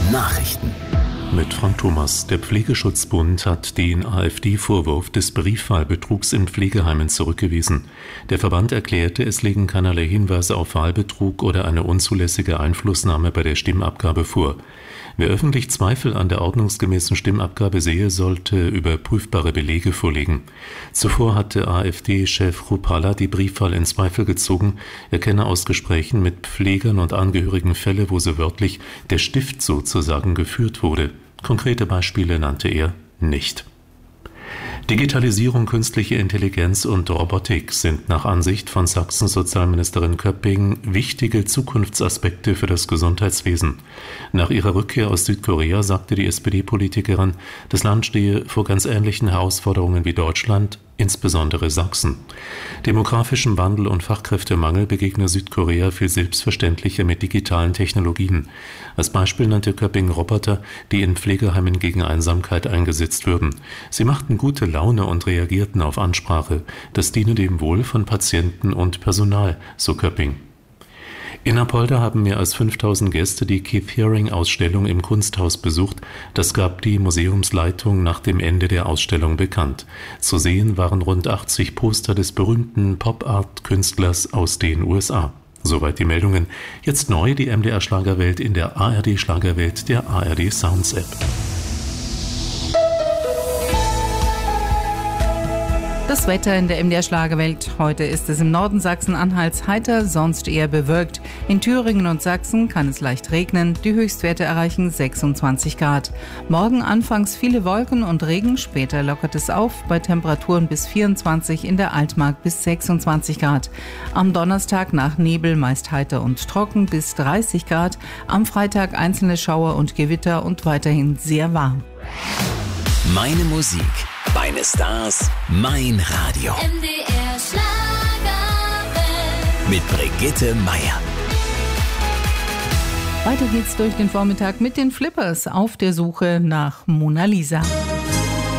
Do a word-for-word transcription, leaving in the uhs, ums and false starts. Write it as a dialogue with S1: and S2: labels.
S1: Nachrichten.
S2: Mit Frank Thomas. Der Pflegeschutzbund hat den AfD-Vorwurf des Briefwahlbetrugs in Pflegeheimen zurückgewiesen. Der Verband erklärte, es liegen keinerlei Hinweise auf Wahlbetrug oder eine unzulässige Einflussnahme bei der Stimmabgabe vor. Wer öffentlich Zweifel an der ordnungsgemäßen Stimmabgabe sehe, sollte überprüfbare Belege vorlegen. Zuvor hatte AfD-Chef Chrupalla die Briefwahl in Zweifel gezogen. Er kenne aus Gesprächen mit Pflegern und Angehörigen Fälle, wo so wörtlich der Stift sozusagen geführt wurde. Konkrete Beispiele nannte er nicht. Digitalisierung, künstliche Intelligenz und Robotik sind nach Ansicht von Sachsens Sozialministerin Köpping wichtige Zukunftsaspekte für das Gesundheitswesen. Nach ihrer Rückkehr aus Südkorea sagte die S P D-Politikerin, das Land stehe vor ganz ähnlichen Herausforderungen wie Deutschland, insbesondere Sachsen. Demografischem Wandel und Fachkräftemangel begegne Südkorea viel selbstverständlicher mit digitalen Technologien. Als Beispiel nannte Köpping Roboter, die in Pflegeheimen gegen Einsamkeit eingesetzt würden. Sie machten gute Laune und reagierten auf Ansprache. Das diene dem Wohl von Patienten und Personal, so Köpping. In Apolda haben mehr als fünftausend Gäste die Keith Haring-Ausstellung im Kunsthaus besucht. Das gab die Museumsleitung nach dem Ende der Ausstellung bekannt. Zu sehen waren rund achtzig Poster des berühmten Pop-Art-Künstlers aus den U S A. Soweit die Meldungen. Jetzt neu die M D R-Schlagerwelt in der A R D-Schlagerwelt der A R D Sounds App.
S3: Das Wetter in der M D R-Schlagerwelt. Heute ist es im Norden Sachsen-Anhalts heiter, sonst eher bewölkt. In Thüringen und Sachsen kann es leicht regnen. Die Höchstwerte erreichen sechsundzwanzig Grad. Morgen anfangs viele Wolken und Regen, später lockert es auf, bei Temperaturen bis vierundzwanzig, in der Altmark bis sechsundzwanzig Grad. Am Donnerstag nach Nebel meist heiter und trocken bis dreißig Grad. Am Freitag einzelne Schauer und Gewitter und weiterhin sehr warm.
S1: Meine Musik, meine Stars, mein Radio.
S4: M D R Schlagerwelt.
S1: Mit Brigitte Meier.
S3: Weiter geht's durch den Vormittag mit den Flippers auf der Suche nach Mona Lisa.